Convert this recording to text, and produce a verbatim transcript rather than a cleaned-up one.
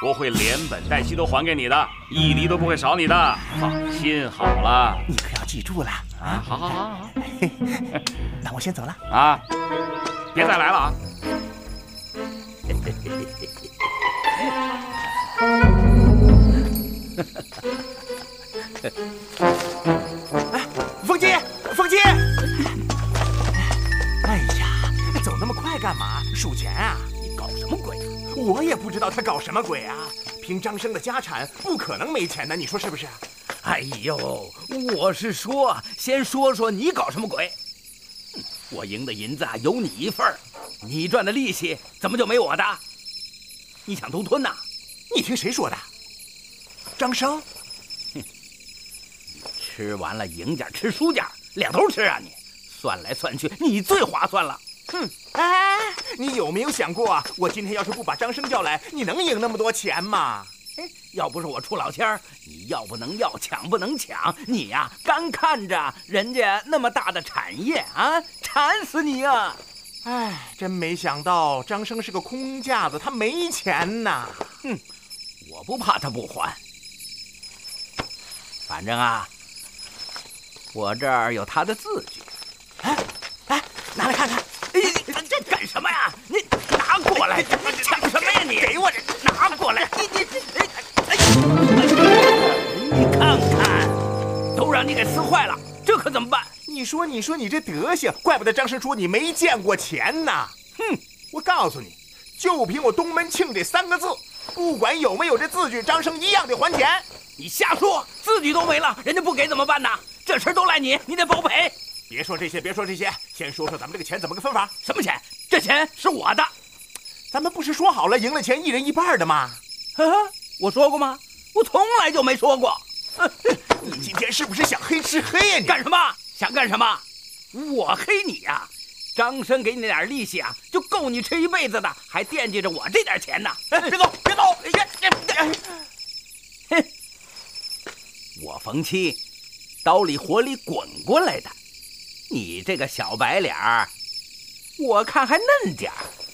我会连本带息都还给你的，一厘都不会少你的，放心好了。 你可要记住了啊！好好好好， 那我先走了啊，别再来了啊！ 哎，凤姐，凤姐！哎呀，走那么快干嘛？数钱啊？ 你搞什么鬼啊？ 我也不知道他搞什么鬼啊！凭张生的家产，不可能没钱的，你说是不是？ 哎呦，我是说，先说说你搞什么鬼？我赢的银子啊，有你一份儿，你赚的利息怎么就没我的？你想独吞呐？ 你听谁说的？张生？ 哼，吃完了赢家吃输家，两头吃啊你！算来算去，你最划算了。 哼，哎，你有没有想过啊？我今天要是不把张生叫来，你能赢那么多钱吗？ 哎，要不是我出老千儿，你要不能要，抢不能抢，你呀、啊，干看着人家那么大的产业啊，馋死你啊！ 哎，真没想到张生是个空架子，他没钱呐。 哼，我不怕他不还，反正啊，我这儿有他的字据。 哎哎，拿来看看。 哎，这干什么呀？你拿过来！你抢什么呀你？ 给我这， 拿过来！你你哎哎，你看看，都让你给撕坏了，这可怎么办？ 你说你说你这德行，怪不得张生说你没见过钱呢。哼，我告诉你，就凭我东门庆这三个字，不管有没有这字据，张生一样得还钱。 你瞎说，字据都没了，人家不给怎么办呢？这事儿都赖你，你得包赔。 别说这些，别说这些，先说说咱们这个钱怎么个分法？ 什么钱？这钱是我的。 咱们不是说好了赢了钱一人一半的吗？ 啊，我说过吗？我从来就没说过。 你今天是不是想黑吃黑呀、啊？你干什么？想干什么？我黑你呀、啊！张生给你那点利息啊，就够你吃一辈子的，还惦记着我这点钱呢。 哎，别走，别走！ 哼，我冯七，刀里火里滚过来的。你这个小白脸儿，我看还嫩点儿。